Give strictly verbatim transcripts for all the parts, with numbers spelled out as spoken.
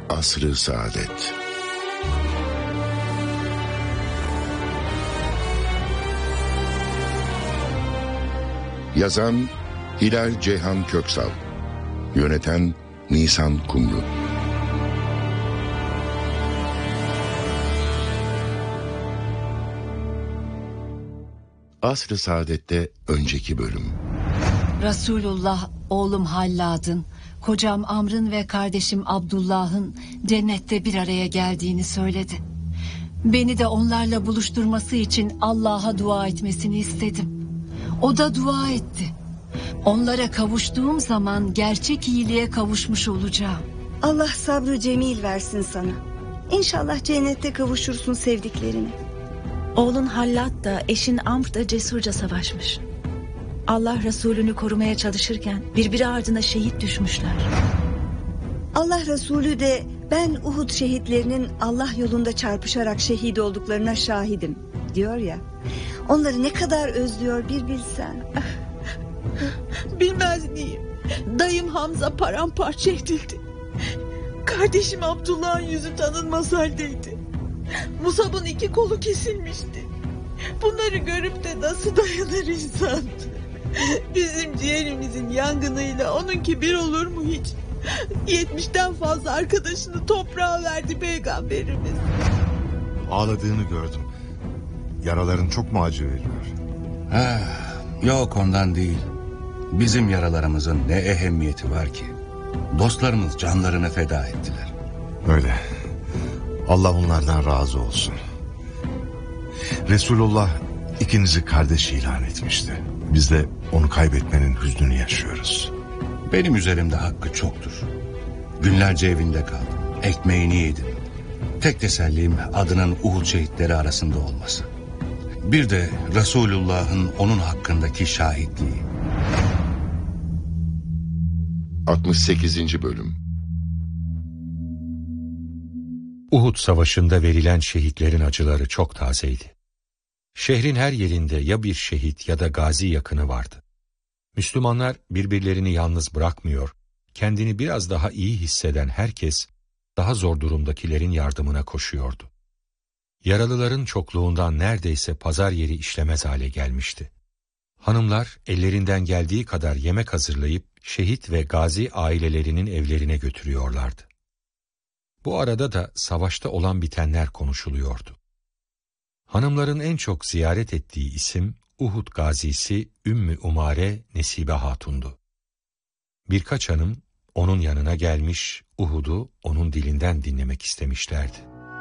Asr-ı Saadet. Yazan Hilal Ceyhan Köksal, yöneten Nisan Kumru. Asr-ı Saadet'te önceki bölüm. Resulullah oğlum Hallad'ın, kocam Amr'ın ve kardeşim Abdullah'ın cennette bir araya geldiğini söyledi. Beni de onlarla buluşturması için Allah'a dua etmesini istedim. O da dua etti. Onlara kavuştuğum zaman gerçek iyiliğe kavuşmuş olacağım. Allah sabrı cemil versin sana. İnşallah cennette kavuşursun sevdiklerine. Oğlun Hallad da eşin Amr da cesurca savaşmış. Allah Resulünü korumaya çalışırken birbiri ardına şehit düşmüşler. Allah Resulü de ben Uhud şehitlerinin Allah yolunda çarpışarak şehit olduklarına şahidim diyor ya. Onları ne kadar özlüyor bir bilsen. Bilmez miyim? Dayım Hamza paramparça edildi. Kardeşim Abdullah'ın yüzü tanınmaz haldeydi. Musab'ın iki kolu kesilmişti. Bunları görüp de nasıl dayanır insan? Bizim ciğerimizin yangınıyla onunki bir olur mu hiç? Yetmişten fazla arkadaşını toprağa verdi Peygamberimiz. Ağladığını gördüm. Yaraların çok mu acı veriyor? Ha, yok ondan değil. Bizim yaralarımızın ne ehemmiyeti var ki? Dostlarımız canlarını feda ettiler. Öyle. Allah onlardan razı olsun. Resulullah ikinizi kardeş ilan etmişti. Biz de onu kaybetmenin hüznünü yaşıyoruz. Benim üzerimde hakkı çoktur. Günlerce evinde kaldım. Ekmeğini yedim. Tek tesellim adının Uhud şehitleri arasında olması. Bir de Resulullah'ın onun hakkındaki şahitliği. altmış sekizinci bölüm. Uhud Savaşı'nda verilen şehitlerin acıları çok tazeydi. Şehrin her yerinde ya bir şehit ya da gazi yakını vardı. Müslümanlar birbirlerini yalnız bırakmıyor, kendini biraz daha iyi hisseden herkes daha zor durumdakilerin yardımına koşuyordu. Yaralıların çokluğundan neredeyse pazar yeri işlemez hale gelmişti. Hanımlar ellerinden geldiği kadar yemek hazırlayıp şehit ve gazi ailelerinin evlerine götürüyorlardı. Bu arada da savaşta olan bitenler konuşuluyordu. Hanımların en çok ziyaret ettiği isim Uhud gazisi Ümmü Umare Nesibe Hatun'du. Birkaç hanım onun yanına gelmiş, Uhud'u onun dilinden dinlemek istemişlerdi.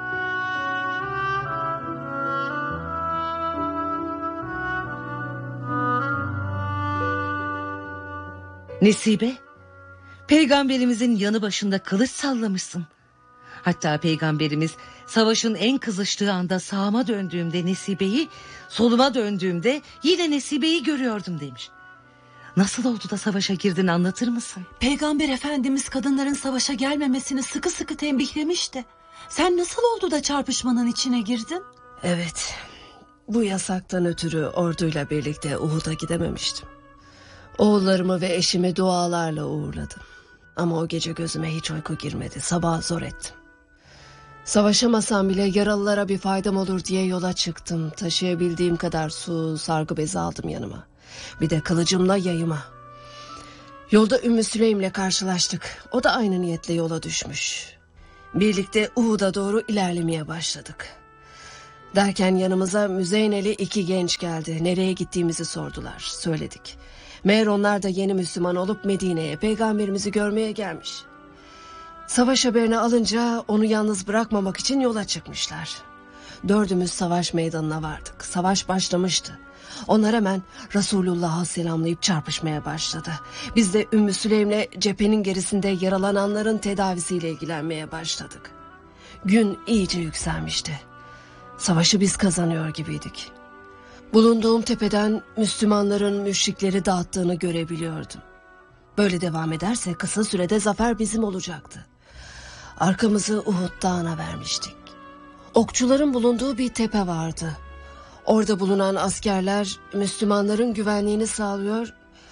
Nesibe, Peygamberimizin yanı başında kılıç sallamışsın. Hatta Peygamberimiz savaşın en kızıştığı anda sağıma döndüğümde Nesibe'yi, soluma döndüğümde yine Nesibe'yi görüyordum demiş. Nasıl oldu da savaşa girdin, anlatır mısın? Peygamber Efendimiz kadınların savaşa gelmemesini sıkı sıkı tembihlemişti. Sen nasıl oldu da çarpışmanın içine girdin? Evet, bu yasaktan ötürü orduyla birlikte Uhud'a gidememiştim. Oğullarımı ve eşimi dualarla uğurladım. Ama o gece gözüme hiç uyku girmedi. Sabah zor ettim. Savaşamasam bile yaralılara bir faydam olur diye yola çıktım. Taşıyabildiğim kadar su, sargı bezi aldım yanıma. Bir de kılıcımla yayıma. Yolda Ümmü Süleym'le karşılaştık. O da aynı niyetle yola düşmüş. Birlikte Uhud'a doğru ilerlemeye başladık. Derken yanımıza Müzeyneli iki genç geldi. Nereye gittiğimizi sordular. Söyledik. Meğer onlar da yeni Müslüman olup Medine'ye Peygamberimizi görmeye gelmiş. Savaş haberini alınca onu yalnız bırakmamak için yola çıkmışlar. Dördümüz savaş meydanına vardık. Savaş başlamıştı. Onlar hemen Resulullah'a selamlayıp çarpışmaya başladı. Biz de Ümmü Süleym'le cephenin gerisinde yaralananların tedavisiyle ilgilenmeye başladık. Gün iyice yükselmişti. Savaşı biz kazanıyor gibiydik. Bulunduğum tepeden Müslümanların müşrikleri dağıttığını görebiliyordum. Böyle devam ederse kısa sürede zafer bizim olacaktı. Arkamızı Uhud Dağı'na vermiştik. Okçuların bulunduğu bir tepe vardı. Orada bulunan askerler Müslümanların güvenliğini sağlıyor.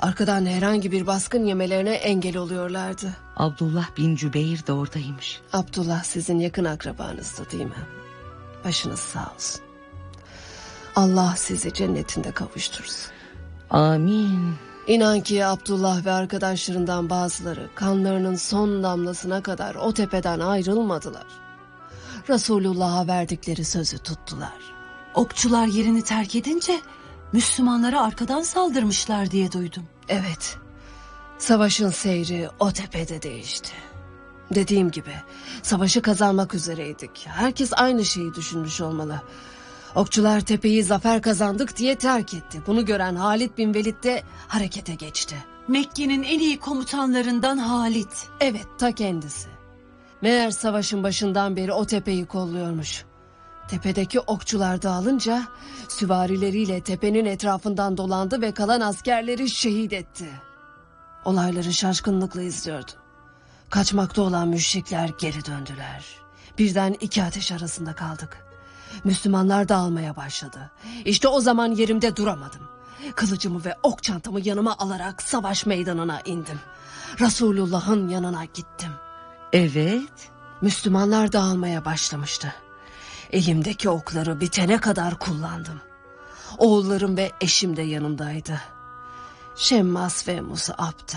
Arkadan herhangi bir baskın yemelerine engel oluyorlardı. Abdullah bin Cübeyr de oradaymış. Abdullah sizin yakın akrabanızdı değil mi? Başınız sağ olsun. Allah sizi cennetinde kavuştursun. Amin. İnan ki Abdullah ve arkadaşlarından bazıları kanlarının son damlasına kadar o tepeden ayrılmadılar. Resulullah'a verdikleri sözü tuttular. Okçular yerini terk edince Müslümanlara arkadan saldırmışlar diye duydum. Evet. Savaşın seyri o tepede değişti. Dediğim gibi savaşı kazanmak üzereydik. Herkes aynı şeyi düşünmüş olmalı. Okçular tepeyi zafer kazandık diye terk etti. Bunu gören Halid bin Velid de harekete geçti. Mekke'nin en iyi komutanlarından Halid. Evet, ta kendisi. Meğer savaşın başından beri o tepeyi kolluyormuş. Tepedeki okçular dağılınca süvarileriyle tepenin etrafından dolandı ve kalan askerleri şehit etti. Olayları şaşkınlıkla izliyordum. Kaçmakta olan müşrikler geri döndüler. Birden iki ateş arasında kaldık. Müslümanlar dağılmaya başladı. İşte o zaman yerimde duramadım. Kılıcımı ve ok çantamı yanıma alarak savaş meydanına indim. Resulullah'ın yanına gittim. Evet. Müslümanlar dağılmaya başlamıştı. Elimdeki okları bitene kadar kullandım. Oğullarım ve eşim de yanımdaydı. Şemmas ve Mus'ab'dı.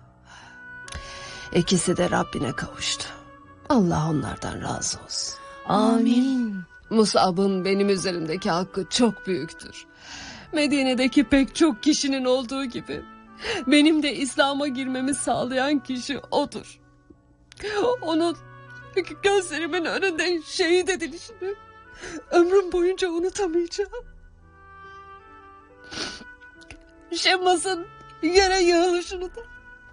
İkisi de Rabbine kavuştu. Allah onlardan razı olsun. Amin. Mus'ab'ın benim üzerimdeki hakkı çok büyüktür. Medine'deki pek çok kişinin olduğu gibi benim de İslam'a girmemi sağlayan kişi odur. Onun gözlerimin önünde şehit edilişini ömrüm boyunca unutamayacağım. Şemmas'ın yere yığılışını da.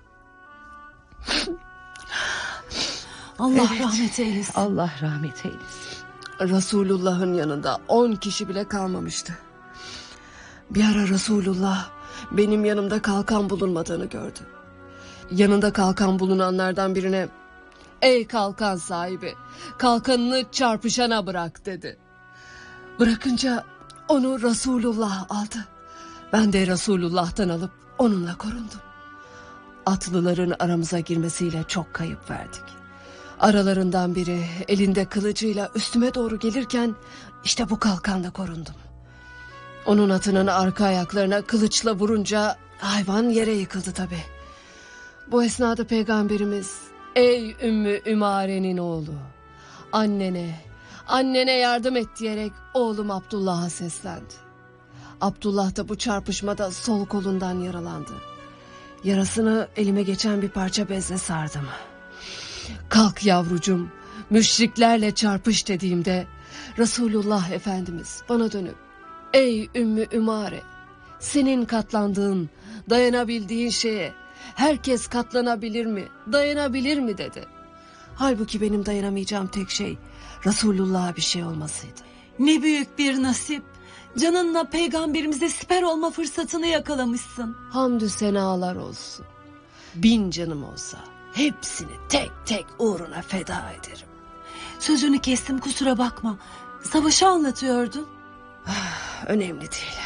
Allah Evet. rahmet eylesin. Allah rahmet eylesin. Resulullah'ın yanında on kişi bile kalmamıştı. Bir ara Resulullah benim yanımda kalkan bulunmadığını gördü. Yanında kalkan bulunanlardan birine "Ey kalkan sahibi, kalkanını çarpışana bırak" dedi. Bırakınca onu Resulullah aldı. Ben de Resulullah'tan alıp onunla korundum. Atlıların aramıza girmesiyle çok kayıp verdik. Aralarından biri elinde kılıcıyla üstüme doğru gelirken işte bu kalkanla korundum. Onun atının arka ayaklarına kılıçla vurunca hayvan yere yıkıldı tabii. Bu esnada Peygamberimiz "Ey Ümmü Ümare'nin oğlu, annene, annene yardım et" diyerek oğlum Abdullah'a seslendi. Abdullah da bu çarpışmada sol kolundan yaralandı. Yarasını elime geçen bir parça bezle sardım. "Kalk yavrucum, müşriklerle çarpış" dediğimde Resulullah Efendimiz bana dönüp "Ey Ümmü Ümare, senin katlandığın, dayanabildiğin şeye herkes katlanabilir mi, dayanabilir mi?" dedi. Halbuki benim dayanamayacağım tek şey Resulullah'a bir şey olmasıydı. Ne büyük bir nasip. Canınla peygamberimize siper olma fırsatını yakalamışsın. Hamdü senalar olsun. Bin canım olsa hepsini tek tek uğruna feda ederim. Sözünü kestim, kusura bakma. Savaşı anlatıyordun. Önemli değil.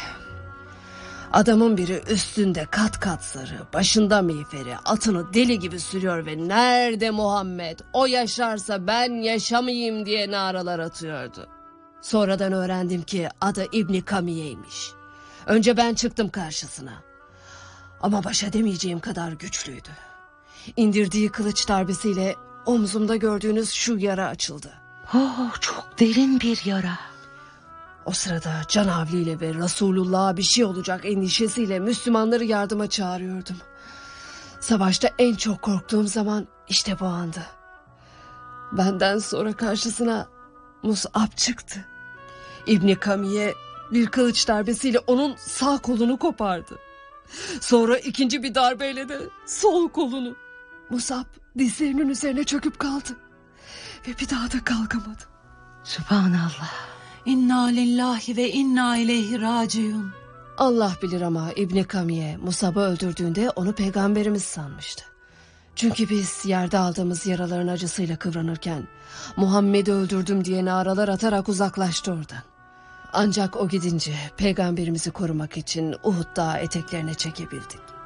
Adamın biri üstünde kat kat sarı, başında miğferi, atını deli gibi sürüyor ve "Nerede Muhammed? O yaşarsa ben yaşamayayım" diye naralar atıyordu. Sonradan öğrendim ki adı İbni Kamiye'ymiş. Önce ben çıktım karşısına. Ama baş edemeyeceğim kadar güçlüydü. İndirdiği kılıç darbesiyle omzumda gördüğünüz şu yara açıldı. Oh, çok derin bir yara. O sırada canavliyle ve Resulullah'a bir şey olacak endişesiyle Müslümanları yardıma çağırıyordum. Savaşta en çok korktuğum zaman işte bu andı. Benden sonra karşısına Mus'ab çıktı. İbni Kamiye bir kılıç darbesiyle onun sağ kolunu kopardı. Sonra ikinci bir darbeyle de sol kolunu. Mus'ab dizlerinin üzerine çöküp kaldı. Ve bir daha da kalkamadı. Sübhanallah. İnna lillahi ve inna ileyhi raciun. Allah bilir ama İbni Kamiye Mus'ab'ı öldürdüğünde onu peygamberimiz sanmıştı. Çünkü biz yerde aldığımız yaraların acısıyla kıvranırken Muhammed'i öldürdüm diye naralar atarak uzaklaştı oradan. Ancak o gidince peygamberimizi korumak için Uhud Dağı eteklerine çekebildik.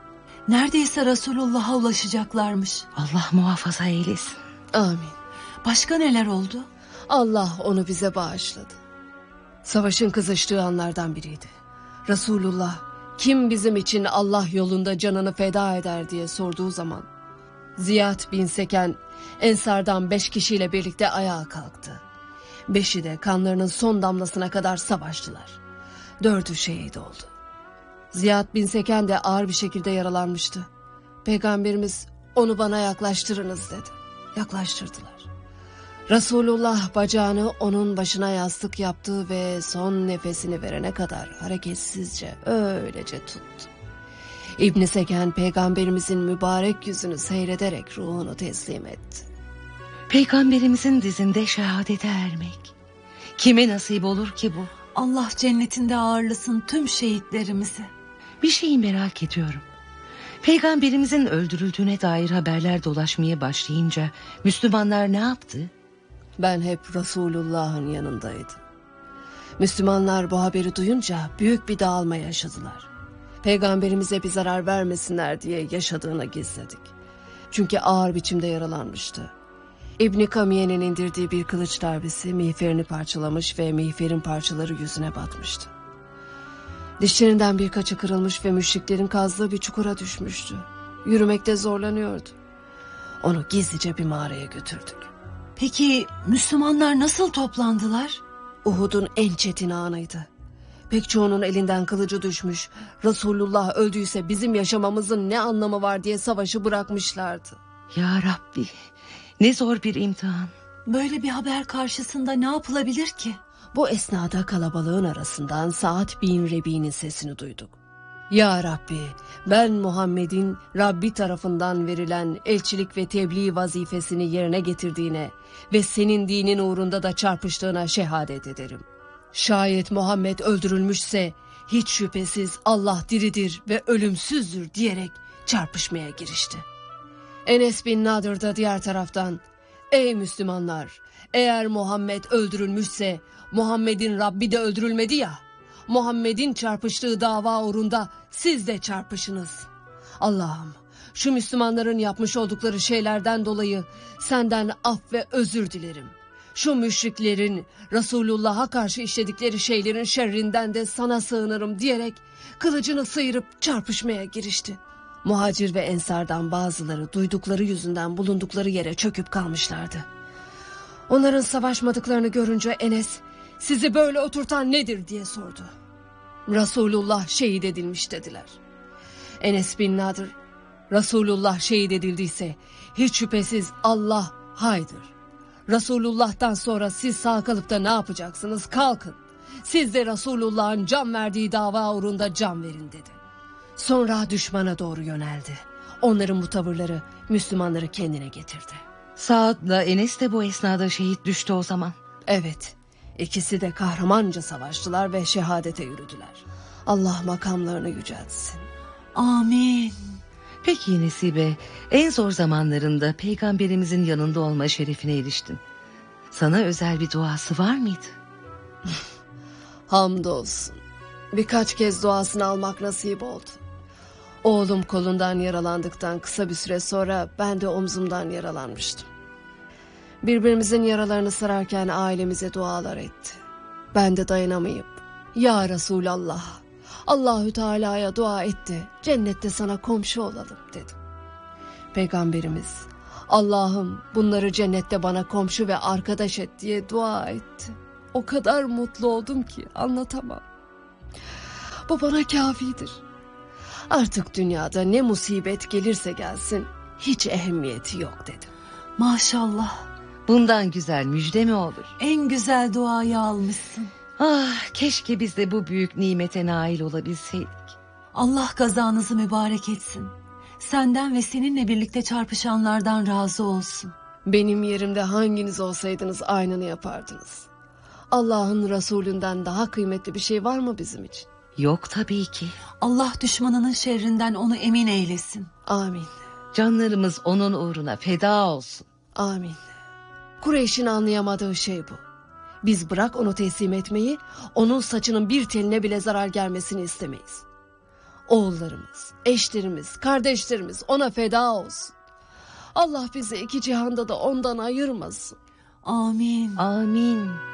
Neredeyse Resulullah'a ulaşacaklarmış. Allah muhafaza eylesin. Amin. Başka neler oldu? Allah onu bize bağışladı. Savaşın kızıştığı anlardan biriydi. Resulullah, kim bizim için Allah yolunda canını feda eder diye sorduğu zaman Ziyad bin Seken Ensar'dan beş kişiyle birlikte ayağa kalktı. Beşi de kanlarının son damlasına kadar savaştılar. Dördü şehit oldu. Ziyad bin Seken de ağır bir şekilde yaralanmıştı. Peygamberimiz onu bana yaklaştırınız dedi. Yaklaştırdılar. Resulullah bacağını onun başına yastık yaptı ve son nefesini verene kadar hareketsizce öylece tuttu. İbn Seken peygamberimizin mübarek yüzünü seyrederek ruhunu teslim etti. Peygamberimizin dizinde şehadete ermek kime nasip olur ki bu? Allah cennetinde ağırlasın tüm şehitlerimizi. Bir şeyi merak ediyorum. Peygamberimizin öldürüldüğüne dair haberler dolaşmaya başlayınca Müslümanlar ne yaptı? Ben hep Resulullah'ın yanındaydım. Müslümanlar bu haberi duyunca büyük bir dağılma yaşadılar. Peygamberimize bir zarar vermesinler diye yaşadığını gizledik. Çünkü ağır biçimde yaralanmıştı. İbn-i Kamiye'nin indirdiği bir kılıç darbesi miğferini parçalamış ve miğferin parçaları yüzüne batmıştı. Dişlerinden birkaçı kırılmış ve müşriklerin kazdığı bir çukura düşmüştü. Yürümekte zorlanıyordu. Onu gizlice bir mağaraya götürdük. Peki Müslümanlar nasıl toplandılar? Uhud'un en çetin anıydı. Pek çoğunun elinden kılıcı düşmüş, Resulullah öldüyse bizim yaşamamızın ne anlamı var diye savaşı bırakmışlardı. Ya Rabbi, ne zor bir imtihan. Böyle bir haber karşısında ne yapılabilir ki? Bu esnada kalabalığın arasından Sa'd bin Rebi'nin sesini duyduk. Ya Rabbi, ben Muhammed'in Rabbi tarafından verilen elçilik ve tebliğ vazifesini yerine getirdiğine ve senin dinin uğrunda da çarpıştığına şehadet ederim. Şayet Muhammed öldürülmüşse hiç şüphesiz Allah diridir ve ölümsüzdür diyerek çarpışmaya girişti. Enes bin Nadir da diğer taraftan, ey Müslümanlar, eğer Muhammed öldürülmüşse Muhammed'in Rabbi de öldürülmedi ya, Muhammed'in çarpıştığı dava uğrunda siz de çarpışınız. Allah'ım, şu Müslümanların yapmış oldukları şeylerden dolayı senden af ve özür dilerim. Şu müşriklerin Resulullah'a karşı işledikleri şeylerin şerrinden de sana sığınırım diyerek kılıcını sıyırıp çarpışmaya girişti. Muhacir ve ensardan bazıları duydukları yüzünden bulundukları yere çöküp kalmışlardı. Onların savaşmadıklarını görünce Enes, sizi böyle oturtan nedir diye sordu. Resulullah şehit edilmiş dediler. Enes bin Nadir, Resulullah şehit edildiyse hiç şüphesiz Allah haydır. Resulullah'tan sonra siz sağ kalıp da ne yapacaksınız? Kalkın. Siz de Resulullah'ın can verdiği dava uğrunda can verin dedi. Sonra düşmana doğru yöneldi. Onların bu tavırları Müslümanları kendine getirdi. Saad'la Enes de bu esnada şehit düştü o zaman. Evet, ikisi de kahramanca savaştılar ve şehadete yürüdüler. Allah makamlarını yüceltsin. Amin. Peki Nesibe, en zor zamanlarında peygamberimizin yanında olma şerefine eriştin. Sana özel bir duası var mıydı? Hamdolsun. Birkaç kez duasını almak nasip oldu. Oğlum kolundan yaralandıktan kısa bir süre sonra ben de omzumdan yaralanmıştım. Birbirimizin yaralarını sararken ailemize dualar etti. Ben de dayanamayıp, ya Resulallah, Allahü Teala'ya dua etti, cennette sana komşu olalım dedim. Peygamberimiz, Allah'ım bunları cennette bana komşu ve arkadaş et diye dua etti. O kadar mutlu oldum ki anlatamam. Bu bana kafidir. Artık dünyada ne musibet gelirse gelsin hiç ehemmiyeti yok dedim. Maşallah. Bundan güzel müjde mi olur? En güzel duayı almışsın. Ah, keşke biz de bu büyük nimete nail olabilseydik. Allah kazanızı mübarek etsin. Senden ve seninle birlikte çarpışanlardan razı olsun. Benim yerimde hanginiz olsaydınız aynını yapardınız. Allah'ın Resulünden daha kıymetli bir şey var mı bizim için? Yok tabii ki. Allah düşmanının şerrinden onu emin eylesin. Amin. Canlarımız onun uğruna feda olsun. Amin. Kureyş'in anlayamadığı şey bu. Biz bırak onu teslim etmeyi, onun saçının bir teline bile zarar gelmesini istemeyiz. Oğullarımız, eşlerimiz, kardeşlerimiz ona feda olsun. Allah bizi iki cihanda da ondan ayırmasın. Amin. Amin.